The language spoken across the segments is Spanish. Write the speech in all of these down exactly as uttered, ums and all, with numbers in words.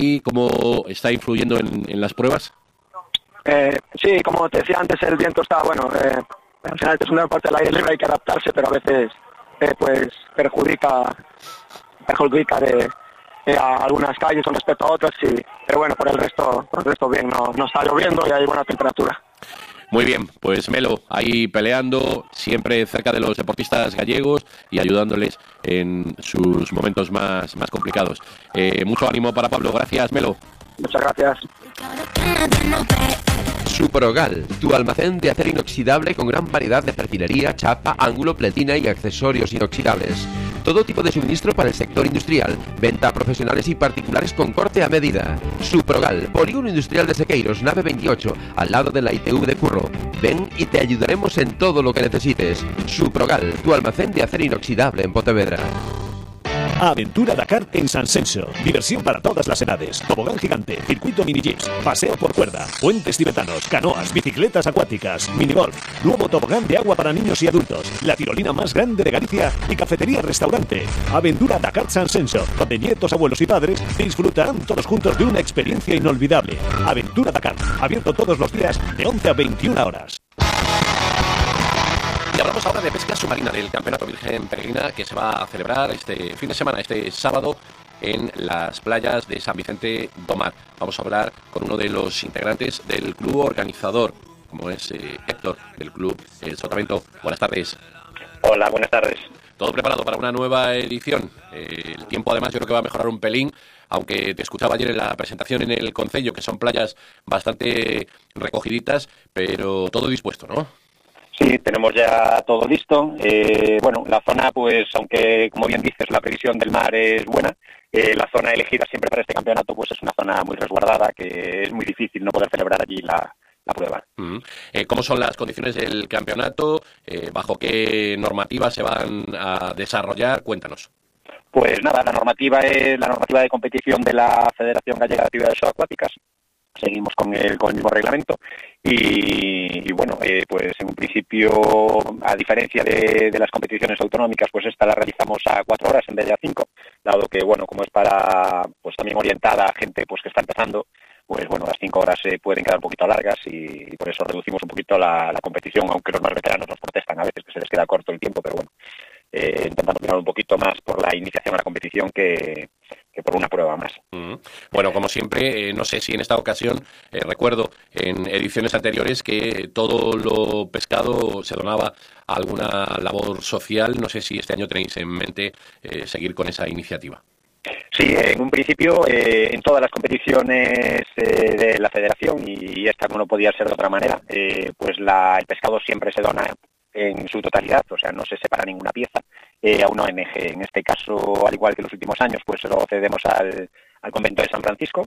¿Y cómo está influyendo en, en las pruebas? Eh, sí, como te decía antes, el viento está, bueno, eh, al final es un deporte al aire libre, hay que adaptarse, pero a veces eh, pues perjudica, perjudica de, de a algunas calles con respecto a otras, y, pero bueno, por el resto, por el resto bien, no, no está lloviendo y hay buena temperatura. Muy bien, pues Melo, ahí peleando, siempre cerca de los deportistas gallegos y ayudándoles en sus momentos más, más complicados. Eh, mucho ánimo para Pablo, gracias Melo. Muchas gracias. Suprogal, tu almacén de acero inoxidable con gran variedad de perfilería, chapa, ángulo, pletina y accesorios inoxidables. Todo tipo de suministro para el sector industrial. Venta a profesionales y particulares con corte a medida. Suprogal, Polígono Industrial de Sequeiros, nave veintiocho, al lado de la I T V de Curro. Ven y te ayudaremos en todo lo que necesites. Suprogal, tu almacén de acero inoxidable en Pontevedra. Aventura Dakar en San Senso. Diversión para todas las edades. Tobogán gigante, circuito mini jeeps, paseo por cuerda, puentes tibetanos, canoas, bicicletas acuáticas, minigolf, nuevo tobogán de agua para niños y adultos, la tirolina más grande de Galicia y cafetería-restaurante. Aventura Dakar San Senso, donde nietos, abuelos y padres disfrutarán todos juntos de una experiencia inolvidable. Aventura Dakar, abierto todos los días de once a veintiuna horas. Y hablamos ahora de pesca submarina del Campeonato Virgen Peregrina que se va a celebrar este fin de semana, este sábado, en las playas de San Vicente do Mar. Vamos a hablar con uno de los integrantes del club organizador, como es eh, Héctor, del club El Sotavento. Buenas tardes. Hola, buenas tardes. ¿Todo preparado para una nueva edición? Eh, el tiempo además yo creo que va a mejorar un pelín, aunque te escuchaba ayer en la presentación en el concello, que son playas bastante recogiditas, pero todo dispuesto, ¿no? Sí, tenemos ya todo listo. Eh, bueno, la zona, pues, aunque, como bien dices, la previsión del mar es buena, eh, la zona elegida siempre para este campeonato, pues, es una zona muy resguardada, que es muy difícil no poder celebrar allí la, la prueba. Uh-huh. Eh, ¿Cómo son las condiciones del campeonato? Eh, ¿Bajo qué normativas se van a desarrollar? Cuéntanos. Pues nada, la normativa es la normativa de competición de la Federación Gallega de Actividades Subacuáticas. Seguimos con el, con el mismo reglamento y, y bueno, eh, pues en un principio, a diferencia de, de las competiciones autonómicas, pues esta la realizamos a cuatro horas en vez de a cinco, dado que, bueno, como es para, pues también orientada a gente pues que está empezando, pues bueno, las cinco horas se pueden quedar un poquito largas y, y por eso reducimos un poquito la, la competición, aunque los más veteranos nos protestan a veces que se les queda corto el tiempo, pero bueno, eh, intentando mirar un poquito más por la iniciación a la competición que... que por una prueba más. Uh-huh. Bueno, como siempre, eh, no sé si en esta ocasión, eh, recuerdo en ediciones anteriores que todo lo pescado se donaba a alguna labor social. No sé si este año tenéis en mente eh, seguir con esa iniciativa. Sí, en un principio, eh, en todas las competiciones eh, de la federación, y esta no podía ser de otra manera, eh, pues la, el pescado siempre se dona en su totalidad, o sea, no se separa ninguna pieza eh, a una O N G. En este caso, al igual que en los últimos años, pues lo cedemos al, al convento de San Francisco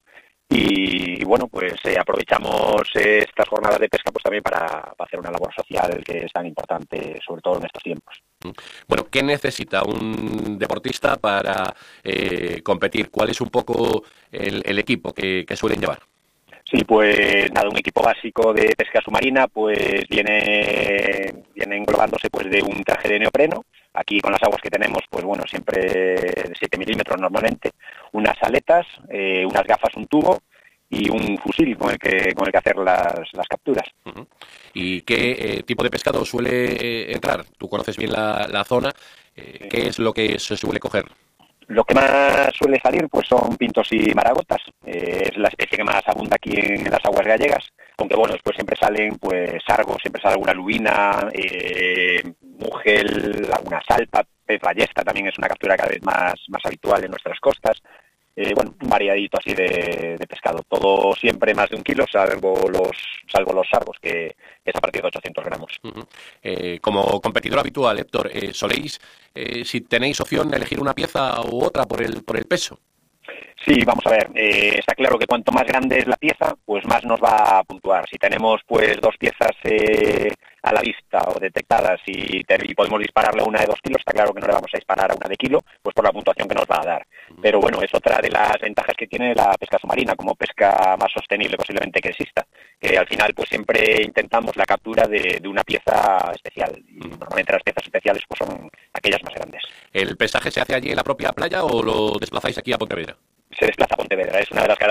y, y bueno, pues eh, aprovechamos eh, estas jornadas de pesca pues también para, para hacer una labor social que es tan importante, sobre todo en estos tiempos. Bueno, ¿qué necesita un deportista para eh, competir? ¿Cuál es un poco el, el equipo que, que suelen llevar? Sí, pues nada, un equipo básico de pesca submarina pues viene, viene englobándose pues de un traje de neopreno. Aquí con las aguas que tenemos, pues bueno, siempre de siete milímetros normalmente, unas aletas, eh, unas gafas, un tubo y un fusil con el que con el que hacer las, las capturas. Uh-huh. ¿Y qué eh, tipo de pescado suele eh, entrar? Tú conoces bien la, la zona. Eh, ¿Qué es lo que se suele coger? Lo que más suele salir pues son pintos y maragotas, eh, es la especie que más abunda aquí en las aguas gallegas, aunque bueno, después siempre salen pues sargos, siempre sale alguna lubina, eh, mugel, alguna salpa, pez ballesta también es una captura cada vez más, más habitual en nuestras costas. Eh, bueno, un variadito así de, de pescado, todo siempre más de un kilo, salvo los, salvo los sargos, que es a partir de ochocientos gramos. Uh-huh. Eh, como competidor habitual, Héctor, eh, ¿soléis, eh, si tenéis opción, elegir una pieza u otra por el, por el peso? Sí, vamos a ver, eh, está claro que cuanto más grande es la pieza, pues más nos va a puntuar. Si tenemos pues dos piezas eh, a la vista o detectadas y, te, y podemos dispararle a una de dos kilos, está claro que no le vamos a disparar a una de kilo, pues por la puntuación que nos va a dar. Pero bueno, es otra de las ventajas que tiene la pesca submarina, como pesca más sostenible posiblemente que exista. Que al final pues siempre intentamos la captura de, de una pieza especial. Y normalmente las piezas especiales pues son aquellas más grandes. ¿El pesaje se hace allí en la propia playa o lo desplazáis aquí a Pontevedra? Se desplaza a Pontevedra, es una de las